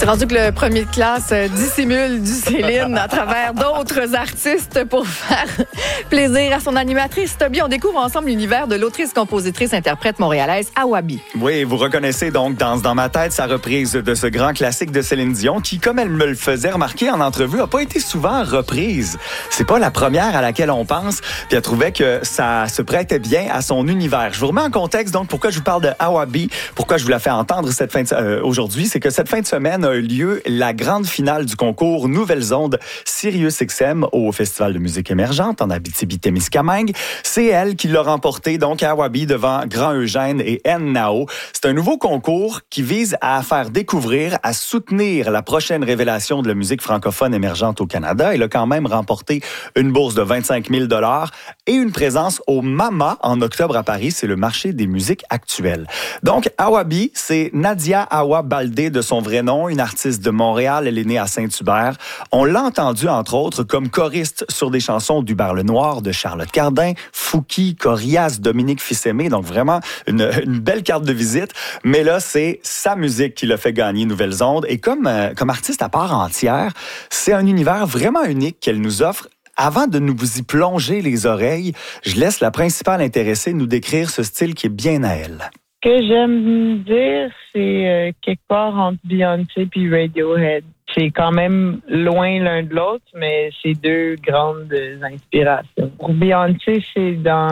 rendu que le premier de classe dissimule du Céline à travers d'autres artistes pour faire plaisir à son animatrice. Toby, on découvre ensemble l'univers de l'autrice, compositrice, interprète montréalaise Awabi. Oui, vous reconnaissez donc Danse dans ma tête, sa reprise de ce grand classique de Céline Dion qui, comme elle me le faisait remarquer en entrevue, n'a pas été souvent reprise. C'est pas la première à laquelle on pense, puis elle trouvait que ça se prêtait bien à son univers. Je vous remets en contexte donc pourquoi je vous parle de Awabi, pourquoi je vous la fais entendre aujourd'hui, c'est que cette fin de semaine a eu lieu la grande finale du concours Nouvelles Ondes SiriusXM au Festival de musique émergente en Abitibi-Témiscamingue. C'est elle qui l'a remporté, donc Awabi, devant Grand Eugène et N Nao. C'est un nouveau concours qui vise à faire découvrir, à soutenir la prochaine révélation de la musique francophone émergente au Canada. Elle a quand même remporté une bourse de 25 000 $ et une présence au MAMA en octobre à Paris. C'est le marché des musiques actuelles. Donc, Awabi, c'est Nadia Awa Baldé de son vrai nom, une artiste de Montréal. Elle est née à Saint-Hubert. On l'a entendue, entre autres, comme choriste sur des chansons d'Hubert Lenoir, de Charlotte Cardin, Fouki, Corias, Dominique Fils-Aimé. Donc, vraiment, une belle carte de visite. Mais là, c'est sa musique qui l'a fait gagner Nouvelles Ondes. Et comme artiste à part entière, c'est un univers vraiment unique qu'elle nous offre. Avant de nous y plonger les oreilles, je laisse la principale intéressée nous décrire ce style qui est bien à elle. Ce que j'aime dire, c'est quelque part entre Beyoncé et Radiohead. C'est quand même loin l'un de l'autre, mais c'est deux grandes inspirations. Pour Beyoncé, c'est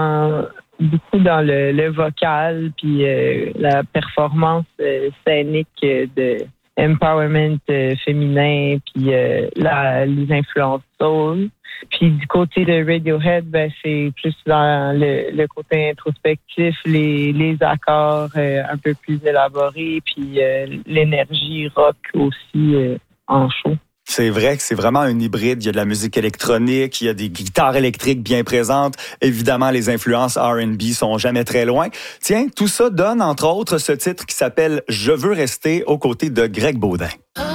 beaucoup dans le vocal puis la performance scénique de empowerment féminin puis les influences soul. Puis du côté de Radiohead, c'est plus dans le côté introspectif, les accords un peu plus élaborés, puis l'énergie rock aussi en show. C'est vrai que c'est vraiment un hybride. Il y a de la musique électronique, il y a des guitares électriques bien présentes. Évidemment, les influences R&B sont jamais très loin. Tiens, tout ça donne, entre autres, ce titre qui s'appelle « Je veux rester » aux côtés de Greg Baudin.